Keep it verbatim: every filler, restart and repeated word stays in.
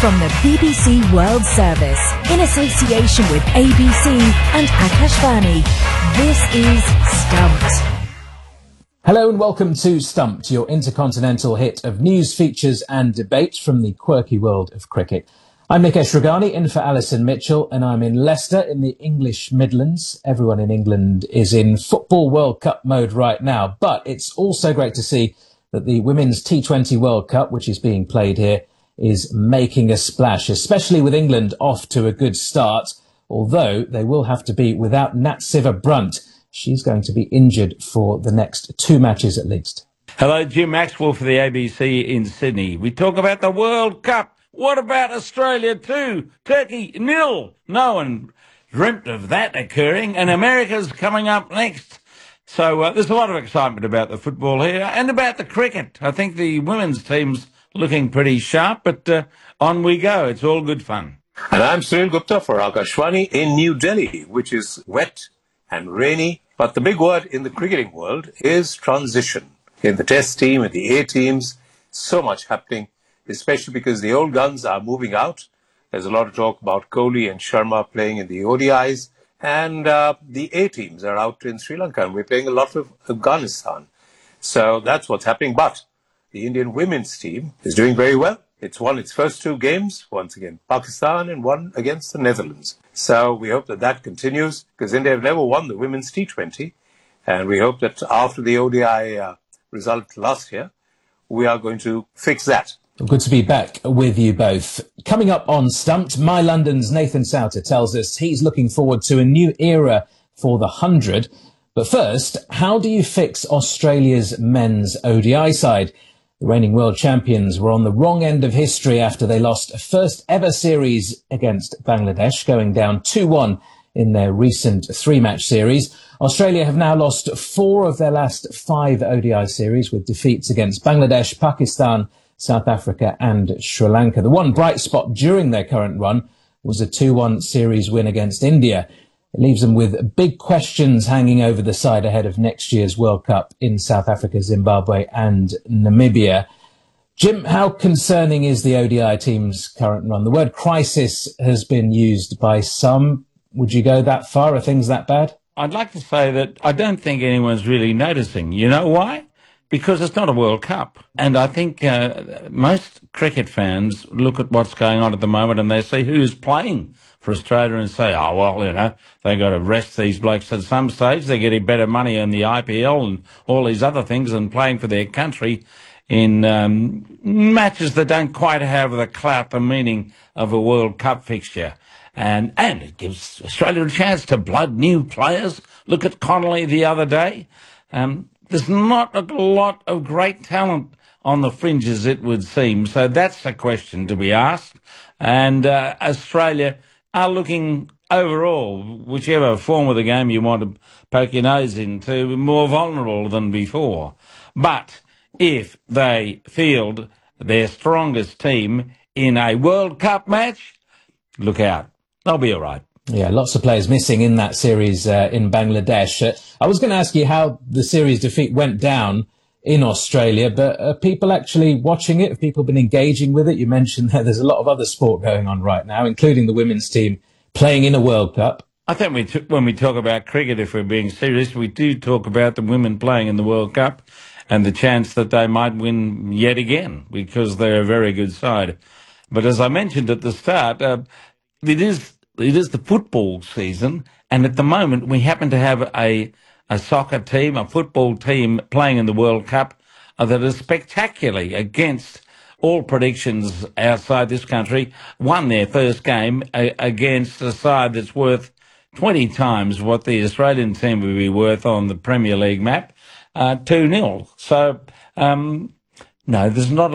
From the B B C World Service, in association with A B C and Akashvani, this is Stumped. Hello and welcome to Stumped, your intercontinental hit of news, features and debate from the quirky world of cricket. I'm Nikesh Ragani, in for Alison Mitchell, and I'm in Leicester in the English Midlands. Everyone in England is in Football World Cup mode right now, but it's also great to see that the Women's T twenty World Cup, which is being played here, is making a splash, especially with England off to a good start, although they will have to be without Nat Sciver-Brunt. She's going to be injured for the next two matches at least. Hello, Jim Maxwell for the A B C in Sydney. We talk about the World Cup. What about Australia too? Turkey, nil. No one dreamt of that occurring, and America's coming up next. So uh, there's a lot of excitement about the football here and about the cricket. I think the women's team's looking pretty sharp, but uh, on we go. It's all good fun. And I'm Sunil Gupta for Akashvani in New Delhi, which is wet and rainy. But the big word in the cricketing world is transition. In the Test team, in the A teams, so much happening, especially because the old guns are moving out. There's a lot of talk about Kohli and Sharma playing in the O D Is. And uh, the A teams are out in Sri Lanka, and we're playing a lot of Afghanistan. So that's what's happening. But the Indian women's team is doing very well. It's won its first two games, once again Pakistan and one against the Netherlands. So we hope that that continues, because India have never won the women's T twenty. And we hope that after the O D I uh, result last year, we are going to fix that. Good to be back with you both. Coming up on Stumped, My London's Nathan Souter tells us he's looking forward to a new era for the hundred. But first, how do you fix Australia's men's O D I side? The reigning world champions were on the wrong end of history after they lost a first ever series against Bangladesh, going down two one in their recent three-match series. Australia have now lost four of their last five O D I series, with defeats against Bangladesh, Pakistan, South Africa and Sri Lanka. The one bright spot during their current run was a two one series win against India. It leaves them with big questions hanging over the side ahead of next year's World Cup in South Africa, Zimbabwe and Namibia. Jim, how concerning is the O D I team's current run? The word crisis has been used by some. Would you go that far? Are things that bad? I'd like to say that I don't think anyone's really noticing. You know why? Because it's not a World Cup. And I think uh, most cricket fans look at what's going on at the moment and they see who's playing for Australia and say, oh, well, you know, they got to rest these blokes. At some stage, they're getting better money in the I P L and all these other things and playing for their country in um, matches that don't quite have the clout, the meaning of a World Cup fixture. And, and it gives Australia a chance to blood new players. Look at Connolly the other day. Um, there's not a lot of great talent on the fringes, it would seem. So that's a question to be asked. And uh, Australia are looking overall, whichever form of the game you want to poke your nose into, more vulnerable than before. But if they field their strongest team in a World Cup match, look out. They'll be all right. Yeah, lots of players missing in that series uh, in Bangladesh. Uh, I was going to ask you how the series defeat went down in Australia, but are people actually watching it? Have people been engaging with it? You mentioned that there's a lot of other sport going on right now, including the women's team playing in a World Cup. I think we t- when we talk about cricket, if we're being serious, we do talk about the women playing in the World Cup and the chance that they might win yet again, because they're a very good side. But as I mentioned at the start, uh, it is it is the football season, and at the moment we happen to have a a soccer team, a football team playing in the World Cup uh, that is spectacularly against all predictions outside this country, won their first game uh, against a side that's worth twenty times what the Australian team would be worth on the Premier League map, uh, two nil. So, um, no, there's not a